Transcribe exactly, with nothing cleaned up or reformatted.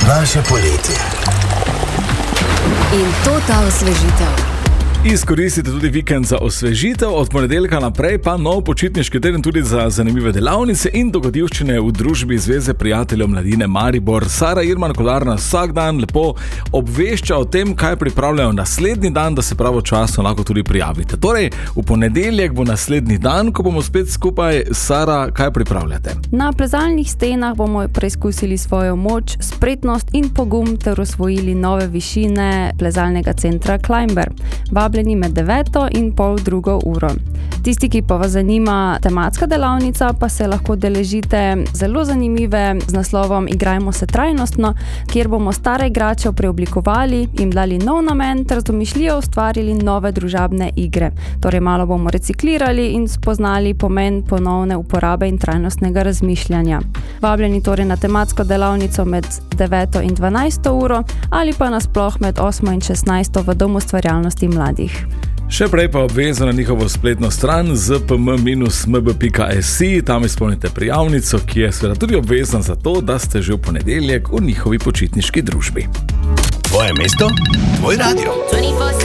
Naše poletje. In to ta osvežitev. Izkoristite tudi vikend za osvežitev, od ponedeljka naprej pa nov počitniški teden tudi za zanimive delavnice in dogodivščine v družbi Zveze prijateljev mladine Maribor. Sara Irman Kolar nas vsak dan lepo obvešča o tem, kaj pripravljajo naslednji dan, da se pravočasno lahko tudi prijavite. Torej, v ponedeljek bo naslednji dan, ko bomo spet skupaj. Sara, kaj pripravljate? Na plezalnih stenah bomo preizkusili svojo moč, spretnost in pogum ter osvojili nove višine plezalnega centra Climber. Vabljeni med deveto in pol drugo uro. Tisti, ki pa vas zanima tematska delavnica, pa se lahko deležite zelo zanimive z naslovom Igrajmo se trajnostno, kjer bomo stare igrače preoblikovali, jim dali nov namen ter z domišljijo ustvarili nove družabne igre. Torej malo bomo reciklirali in spoznali pomen ponovne uporabe in trajnostnega razmišljanja. Vabljeni torej na tematsko delavnico med deveto in dvanajsto uro ali pa nasploh med osmo in šestnajsto v Domu ustvarjalnosti mladih. Še prej pa obvezo na njihovo spletno stran z p m minus m b pika s i, tam izpolnite prijavnico, ki je seveda tudi obvezna za to, da ste že v ponedeljek v njihovi počitniški družbi. Tvoje mesto, tvoj radio.